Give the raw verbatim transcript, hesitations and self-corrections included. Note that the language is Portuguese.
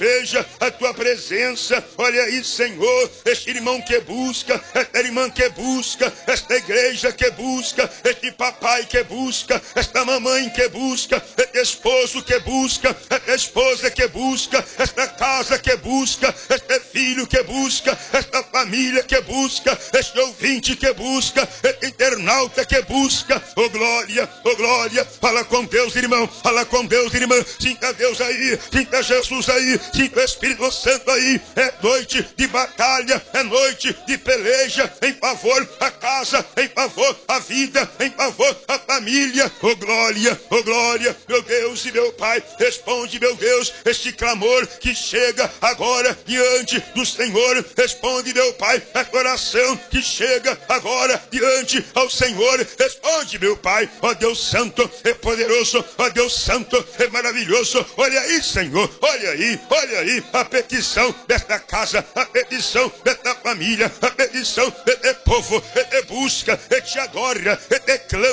seja a tua presença. Olha aí, Senhor, este irmão que busca, esta irmã que busca, esta igreja que busca, este papai que busca, esta mamãe que busca, este esposo que busca, esta esposa que busca, esta casa que busca, este filho que busca, esta família que busca, este ouvinte que busca, este internauta que busca. Oh glória, oh glória, fala com Deus, irmão, fala com Deus, irmã, sinta Deus aí, sinta Jesus aí, sinta o Espírito Santo aí. É noite de batalha, é noite de peleja em favor da casa, em favor da vida, em favor da família. Oh glória, oh glória, meu Deus e meu Pai, responde, meu Deus, este clamor que chega agora diante do Senhor. Responde, meu Pai, a oração que chega agora diante ao Senhor. Responde, meu Pai. Ó Deus Santo, é poderoso, ó Deus Santo, é maravilhoso. Olha aí, Senhor, olha aí, olha aí a petição desta casa, a petição desta família, a petição deste povo. Ele busca, ele te adora, ele clama.